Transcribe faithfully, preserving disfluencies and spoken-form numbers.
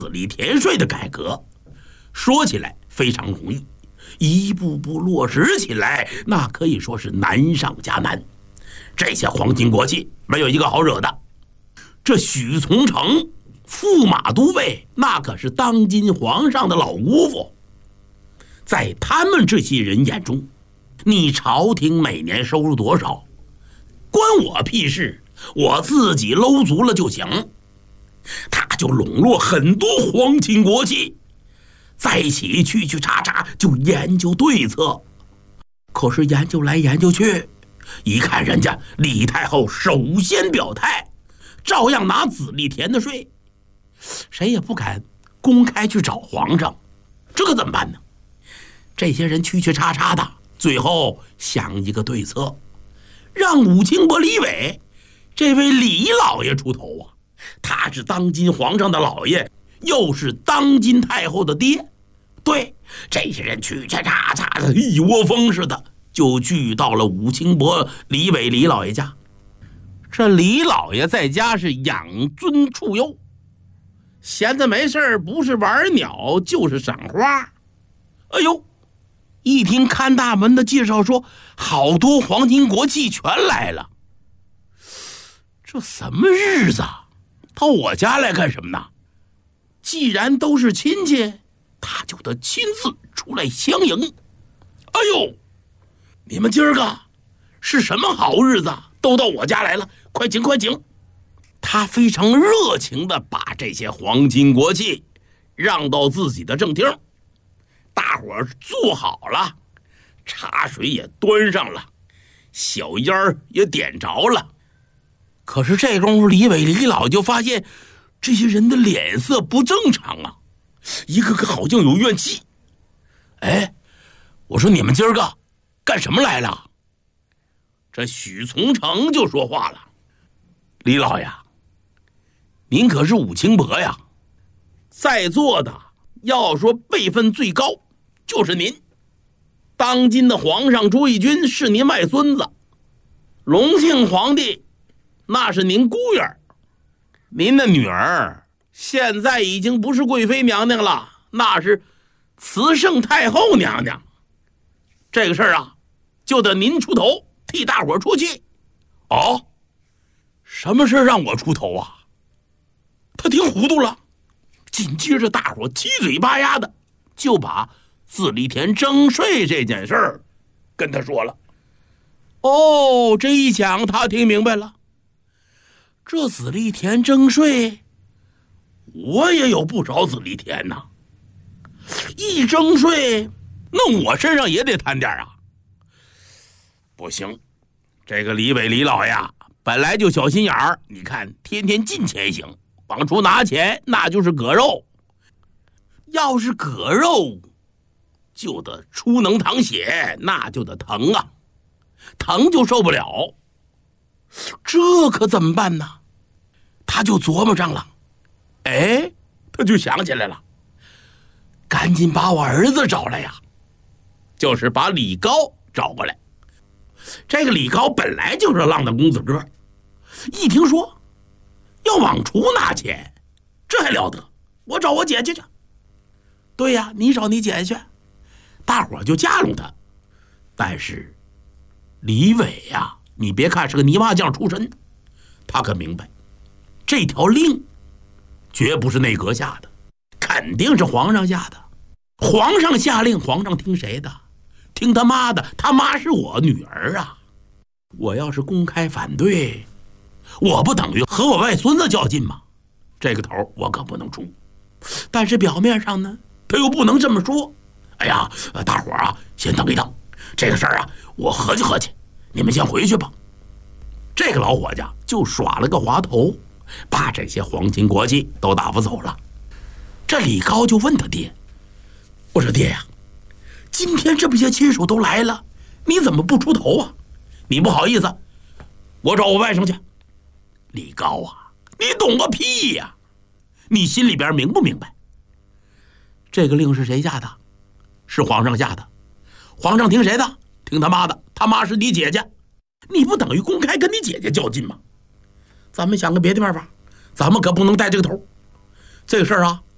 子力田税的改革，说起来非常容易，一步步落实起来，那可以说是难上加难。这些皇亲国戚没有一个好惹的。这许从成驸马都尉，那可是当今皇上的老姑父，在他们这些人眼中，你朝廷每年收入多少，关我屁事，我自己搂足了就行。他就笼络很多皇亲国戚，在一起去去叉叉就研究对策。可是研究来研究去，一看人家李太后首先表态，照样拿子力田的税，谁也不敢公开去找皇上，这可怎么办呢？这些人去去叉叉的，最后想一个对策，让武清伯李伟这位李老爷出头啊！他是当今皇上的老爷，又是当今太后的爹。对，这些人去去叉叉的一窝蜂似的，就聚到了武清伯李伟李老爷家。这李老爷在家是养尊处优，闲着没事不是玩鸟就是赏花。哎呦，一听看大门的介绍说好多皇亲国戚全来了，这什么日子到我家来干什么呢？既然都是亲戚，他就得亲自出来相迎。哎呦，你们今儿个是什么好日子都到我家来了，快请快请。他非常热情地把这些皇亲国戚让到自己的正厅，大伙儿坐好了，茶水也端上了，小烟儿也点着了。可是这功夫李伟李老就发现这些人的脸色不正常啊，一个个好像有怨气。哎，我说你们今儿个干什么来了？这许从成就说话了，李老爷，您可是武清伯呀，在座的要说辈分最高就是您，当今的皇上朱翊钧是您外孙子，隆庆皇帝那是您姑爷，您的女儿现在已经不是贵妃娘娘了，那是慈圣太后娘娘。这个事儿啊，就得您出头替大伙出气。哦，什么事让我出头啊？他听糊涂了，紧接着大伙七嘴八牙的就把自力田征税这件事儿跟他说了。哦，这一讲他听明白了，这子力田征税，我也有不少子力田呐，一征税，那我身上也得摊点啊。不行，这个李伟李老爷本来就小心眼儿，你看天天进钱行，往出拿钱那就是割肉，要是割肉就得出能淌血，那就得疼啊，疼就受不了，这可怎么办呢？他就琢磨上了，哎，他就想起来了，赶紧把我儿子找来呀，就是把李高找过来。这个李高本来就是浪荡公子哥，一听说要往出拿钱，这还了得，我找我姐姐去。对呀，你找你姐姐去，大伙就架拢他。但是李伟呀、啊，你别看是个泥瓦匠出身，他可明白这条令绝不是内阁下的，肯定是皇上下的。皇上下令，皇上听谁的？听他妈的，他妈是我女儿啊！我要是公开反对，我不等于和我外孙子较劲吗？这个头我可不能出。但是表面上呢，他又不能这么说。哎呀，大伙啊，先等一等，这个事儿啊，我合计合计，你们先回去吧。这个老伙计就耍了个滑头，把这些皇亲国戚都打发走了。这李高就问他爹：“我说爹呀，今天这么些亲属都来了，你怎么不出头啊？你不好意思，我找我外甥去。”李高啊，你懂个屁呀！你心里边明不明白？这个令是谁下的？是皇上下的。皇上听谁的？听他妈的，他妈是你姐姐。你不等于公开跟你姐姐较劲吗？咱们想个别的办法，咱们可不能带这个头。这个事儿啊，